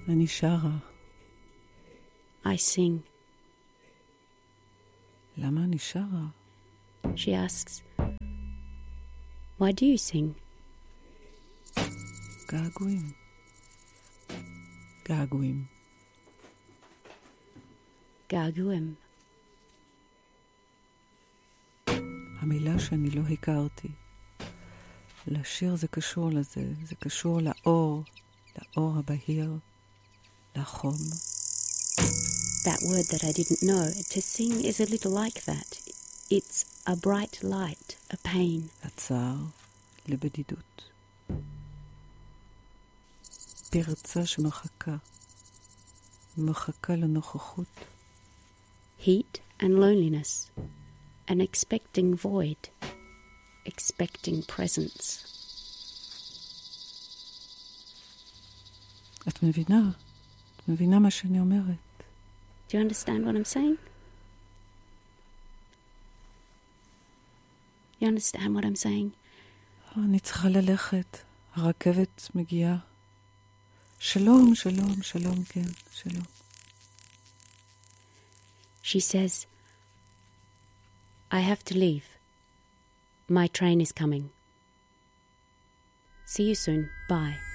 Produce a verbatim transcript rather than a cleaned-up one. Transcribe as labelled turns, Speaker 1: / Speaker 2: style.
Speaker 1: אני שרה.
Speaker 2: I sing.
Speaker 1: למה אני שרה?
Speaker 2: She asks, why do you sing?
Speaker 1: געגועים. געגועים.
Speaker 2: געגועים.
Speaker 1: המילה שאני לא הכרתי. לשיר זה קשור לזה, זה קשור לאור, לאור הבהיר, לחום.
Speaker 2: That word that I didn't know, to sing is a little like that. It's a bright light, a pain.
Speaker 1: לצער, לבדידות. פרצה שמחכה, מחכה לנוכחות.
Speaker 2: Heat and loneliness, an expecting void, expecting presence.
Speaker 1: את מבינה? את מבינה מה שאני אומרת?
Speaker 2: Do you understand what I'm saying? You understand what I'm saying?
Speaker 1: אני צריכה ללכת. הרכבת מגיעה. שלום, שלום, שלום, כן, שלום.
Speaker 2: She says, I have to leave. My train is coming. See you soon. Bye.